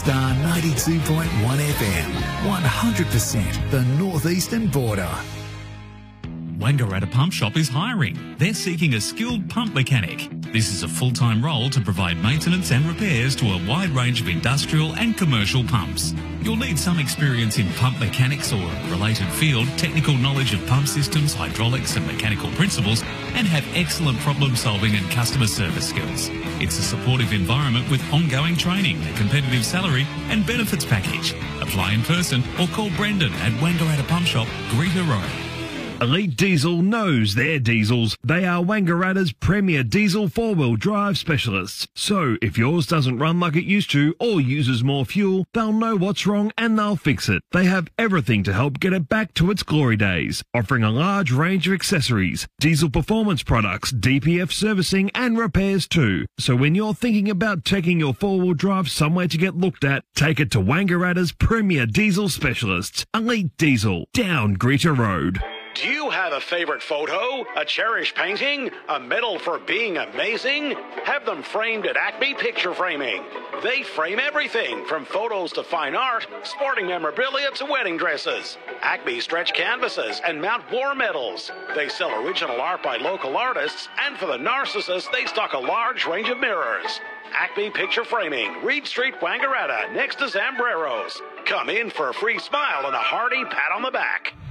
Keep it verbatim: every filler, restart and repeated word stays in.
Star ninety-two point one F M, one hundred percent the northeastern border. Wangaratta Pump Shop is hiring. They're seeking a skilled pump mechanic. This is a full-time role to provide maintenance and repairs to a wide range of industrial and commercial pumps. You'll need some experience in pump mechanics or a related field, technical knowledge of pump systems, hydraulics and mechanical principles, and have excellent problem-solving and customer service skills. It's a supportive environment with ongoing training, a competitive salary and benefits package. Apply in person or call Brendan at Wangaratta Pump Shop, Greta Road. Elite Diesel knows their diesels. They are Wangaratta's premier diesel four-wheel drive specialists. So if yours doesn't run like it used to or uses more fuel, they'll know what's wrong and they'll fix it. They have everything to help get it back to its glory days, offering a large range of accessories, diesel performance products, D P F servicing and repairs too. So when you're thinking about taking your four-wheel drive somewhere to get looked at, take it to Wangaratta's premier diesel specialists. Elite Diesel, down Greta Road. Do you have a favorite photo, a cherished painting, a medal for being amazing? Have them framed at Acme Picture Framing. They frame everything from photos to fine art, sporting memorabilia to wedding dresses. Acme stretch canvases and mount war medals. They sell original art by local artists, and for the narcissists, they stock a large range of mirrors. Acme Picture Framing, Reed Street, Wangaratta, next to Zambreros. Come in for a free smile and a hearty pat on the back.